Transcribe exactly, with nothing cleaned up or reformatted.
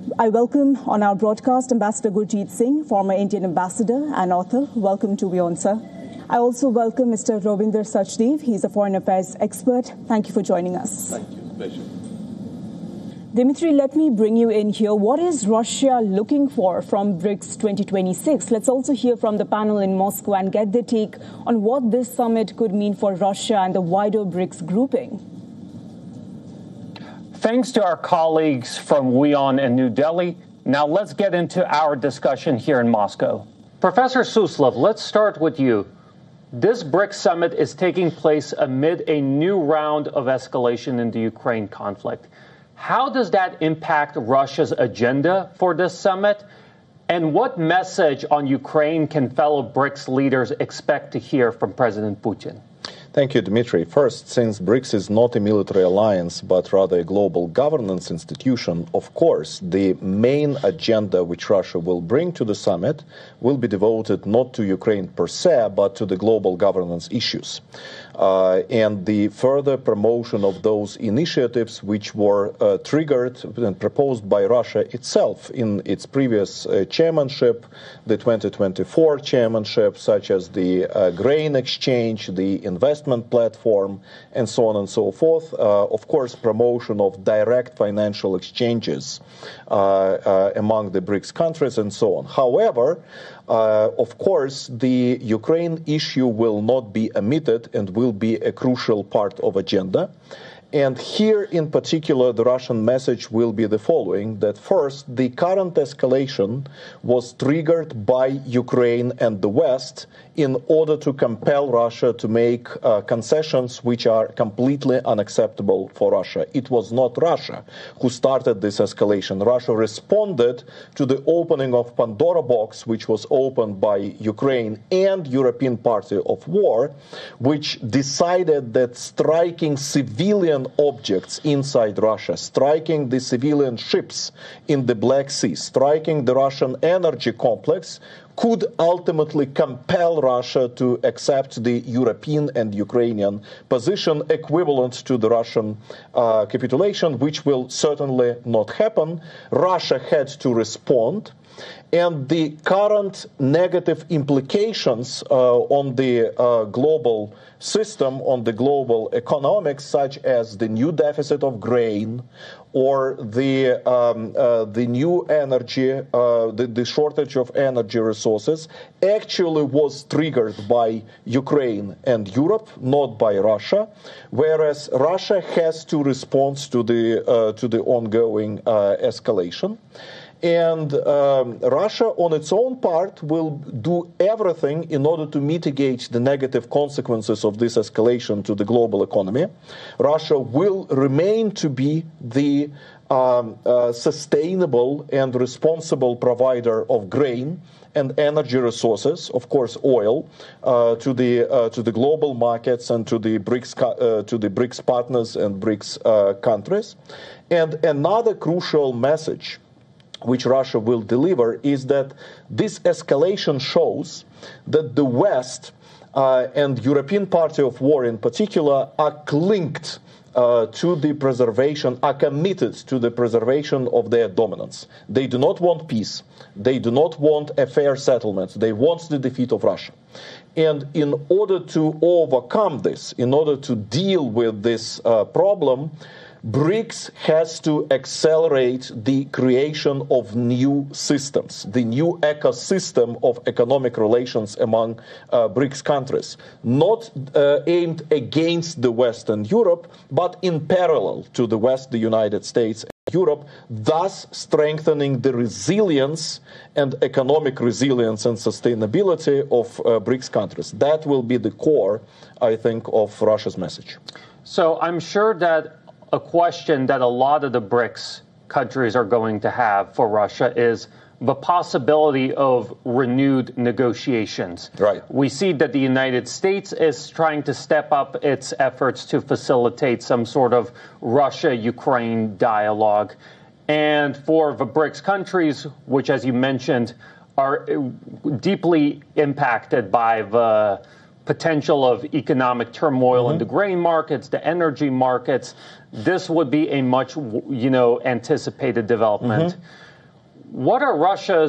I welcome on our broadcast Ambassador Gurjeet Singh, former Indian ambassador and author. Welcome to WION, sir. I also welcome Mister Rovinder Sachdev. He's a foreign affairs expert. Thank you for joining us. Thank you. Pleasure. Dimitri, let me bring you in here. What is Russia looking for from BRICS twenty twenty-six? Let's also hear from the panel in Moscow and get their take on what this summit could mean for Russia and the wider BRICS grouping. Thanks to our colleagues from WION in New Delhi. Now let's get into our discussion here in Moscow. Professor Suslov, let's start with you. This BRICS summit is taking place amid a new round of escalation in the Ukraine conflict. How does that impact Russia's agenda for this summit? And what message on Ukraine can fellow BRICS leaders expect to hear from President Putin? Thank you, Dmitry. First, since BRICS is not a military alliance, but rather a global governance institution, of course, the main agenda which Russia will bring to the summit will be devoted not to Ukraine per se, but to the global governance issues. Uh, and the further promotion of those initiatives which were uh, triggered and proposed by Russia itself in its previous uh, chairmanship, the twenty twenty-four chairmanship, such as the uh, grain exchange, the investment platform, and so on and so forth. Uh, of course, promotion of direct financial exchanges uh, uh, among the BRICS countries, and so on. However, Uh, of course, the Ukraine issue will not be omitted and will be a crucial part of agenda. And here, in particular, the Russian message will be the following, that first, the current escalation was triggered by Ukraine and the West in order to compel Russia to make uh, concessions which are completely unacceptable for Russia. It was not Russia who started this escalation. Russia responded to the opening of Pandora box, which was opened by Ukraine and European Party of War, which decided that striking civilian objects inside Russia, striking the civilian ships in the Black Sea, striking the Russian energy complex, could ultimately compel Russia to accept the European and Ukrainian position equivalent to the Russian uh, capitulation, which will certainly not happen. Russia had to respond. And the current negative implications uh, on the uh, global system, on the global economics, such as the new deficit of grain or the um, uh, the new energy, uh, the, the shortage of energy resources, actually was triggered by Ukraine and Europe, not by Russia, whereas Russia has to respond to the uh, to the ongoing uh, escalation. And um, Russia, on its own part, will do everything in order to mitigate the negative consequences of this escalation to the global economy. Russia will remain to be the um, uh, sustainable and responsible provider of grain and energy resources, of course, oil, uh, to the uh, to the global markets and to the BRICS uh, to the BRICS partners and BRICS uh, countries. And another crucial message which Russia will deliver is that this escalation shows that the West uh, and European Party of War in particular are linked uh, to the preservation, are committed to the preservation of their dominance. They do not want peace. They do not want a fair settlement. They want the defeat of Russia. And in order to overcome this, in order to deal with this uh, problem, BRICS has to accelerate the creation of new systems, the new ecosystem of economic relations among uh, BRICS countries, not uh, aimed against the West and Europe, but in parallel to the West, the United States, and Europe, thus strengthening the resilience and economic resilience and sustainability of uh, BRICS countries. That will be the core, I think, of Russia's message. So I'm sure that a question that a lot of the BRICS countries are going to have for Russia is the possibility of renewed negotiations. Right. We see that the United States is trying to step up its efforts to facilitate some sort of Russia-Ukraine dialogue. And for the BRICS countries, which, as you mentioned, are deeply impacted by the potential of economic turmoil mm-hmm. in the grain markets, the energy markets, this would be a much, you know, anticipated development. Mm-hmm. What are Russia's